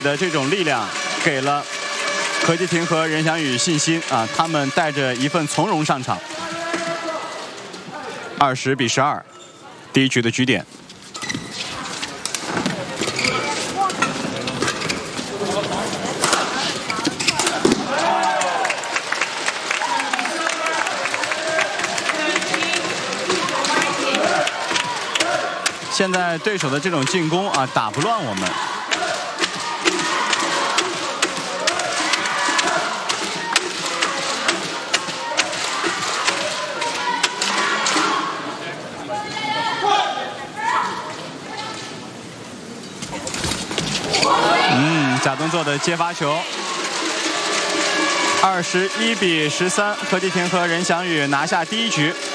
的这种力量给了何继廷和任翔宇信心啊，他们带着一份从容上场。20比12，第一局的局点。现在对手的这种进攻啊，打不乱我们。假动作的接发球。21比13，何继廷和任翔宇拿下第一局。